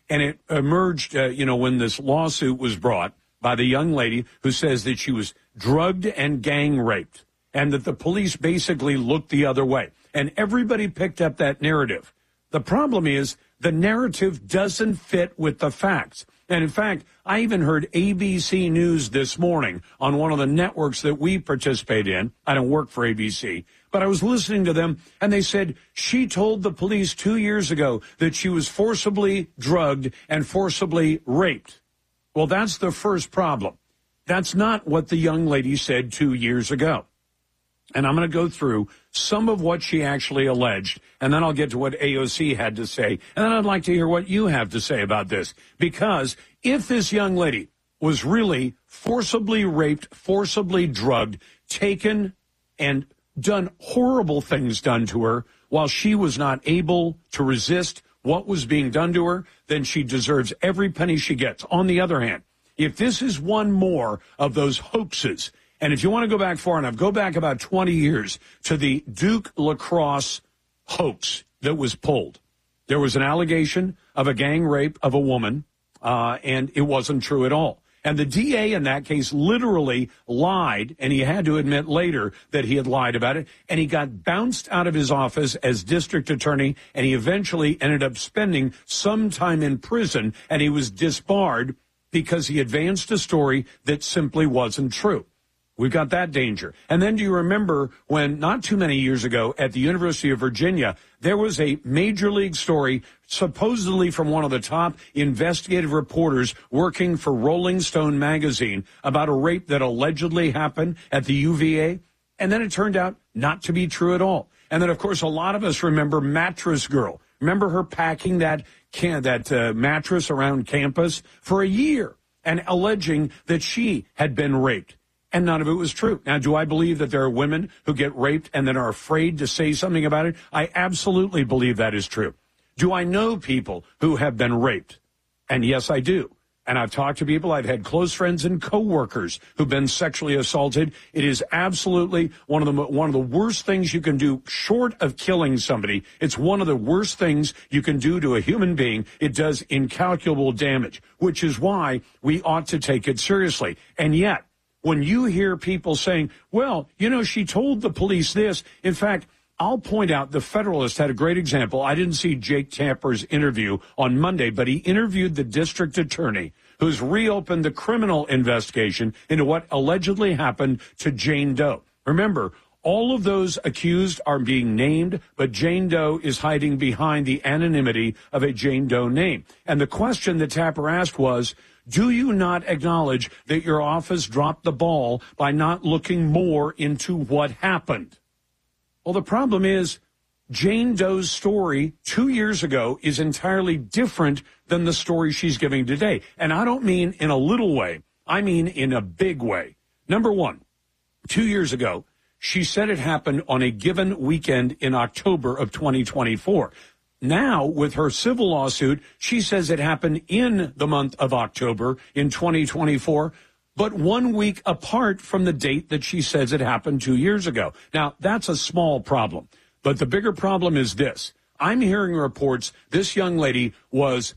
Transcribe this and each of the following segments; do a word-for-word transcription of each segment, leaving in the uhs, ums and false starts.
And it emerged, uh, you know, when this lawsuit was brought by the young lady who says that she was drugged and gang raped and that the police basically looked the other way. And everybody picked up that narrative. The problem is the narrative doesn't fit with the facts. And in fact, I even heard A B C News this morning on one of the networks that we participate in. I don't work for A B C, but I was listening to them, and they said she told the police two years ago that she was forcibly drugged and forcibly raped. Well, that's the first problem. That's not what the young lady said two years ago. And I'm going to go through some of what she actually alleged, and then I'll get to what A O C had to say. And then I'd like to hear what you have to say about this. Because if this young lady was really forcibly raped, forcibly drugged, taken, and done horrible things done to her while she was not able to resist what was being done to her, then she deserves every penny she gets. On the other hand, if this is one more of those hoaxes, and if you want to go back far enough, go back about twenty years to the Duke lacrosse hoax that was pulled. There was an allegation of a gang rape of a woman, uh, and it wasn't true at all. And the D A in that case literally lied, and he had to admit later that he had lied about it, and he got bounced out of his office as district attorney, and he eventually ended up spending some time in prison, and he was disbarred because he advanced a story that simply wasn't true. We've got that danger. And then do you remember when not too many years ago at the University of Virginia, there was a major league story supposedly from one of the top investigative reporters working for Rolling Stone magazine about a rape that allegedly happened at the U V A? And then it turned out not to be true at all. And then, of course, a lot of us remember Mattress Girl. Remember her packing that can, that uh, mattress around campus for a year and alleging that she had been raped. And none of it was true. Now, do I believe that there are women who get raped and then are afraid to say something about it? I absolutely believe that is true. Do I know people who have been raped? And yes, I do. And I've talked to people. I've had close friends and coworkers who've been sexually assaulted. It is absolutely one of the one of the worst things you can do, short of killing somebody. It's one of the worst things you can do to a human being. It does incalculable damage, which is why we ought to take it seriously. And yet, when you hear people saying, well, you know, she told the police this. In fact, I'll point out the Federalist had a great example. I didn't see Jake Tapper's interview on Monday, but he interviewed the district attorney who's reopened the criminal investigation into what allegedly happened to Jane Doe. Remember, all of those accused are being named, but Jane Doe is hiding behind the anonymity of a Jane Doe name. And the question that Tapper asked was, do you not acknowledge that your office dropped the ball by not looking more into what happened? Well, the problem is Jane Doe's story two years ago is entirely different than the story she's giving today. And I don't mean in a little way. I mean in a big way. Number one, two years ago, she said it happened on a given weekend in October of twenty twenty-four. Now, with her civil lawsuit, she says it happened in the month of October in twenty twenty-four, but one week apart from the date that she says it happened two years ago. Now, that's a small problem, but the bigger problem is this. I'm hearing reports this young lady was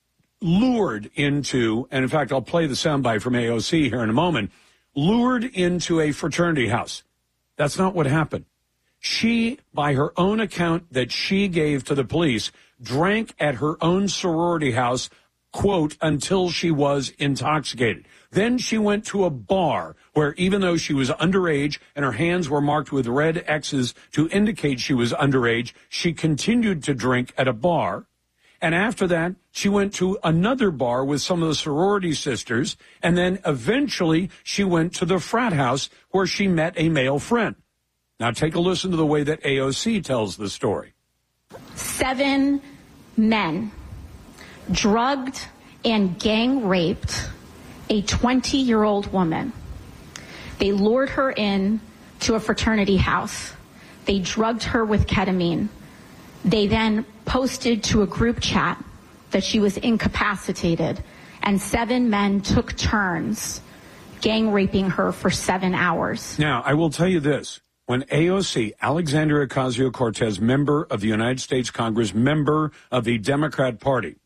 lured into, and in fact, I'll play the soundbite from A O C here in a moment, lured into a fraternity house. That's not what happened. She, by her own account that she gave to the police, drank at her own sorority house, quote, until she was intoxicated. Then she went to a bar where even though she was underage and her hands were marked with red X's to indicate she was underage, she continued to drink at a bar. And after that, she went to another bar with some of the sorority sisters. And then eventually she went to the frat house where she met a male friend. Now, take a listen to the way that A O C tells the story. Seven men drugged and gang raped a twenty-year-old woman. They lured her in to a fraternity house. They drugged her with ketamine. They then posted to a group chat that she was incapacitated, and seven men took turns gang raping her for seven hours. Now, I will tell you this. When A O C, Alexandria Ocasio-Cortez, member of the United States Congress, member of the Democrat Party,